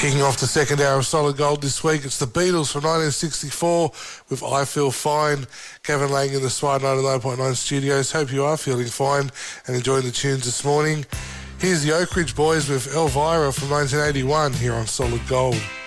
Kicking off the second hour of Solid Gold this week, it's the Beatles from 1964 with I Feel Fine. Kevin Lang in the Swire 99.9 studios. Hope you are feeling fine and enjoying the tunes this morning. Here's the Oak Ridge Boys with Elvira from 1981 here on Solid Gold.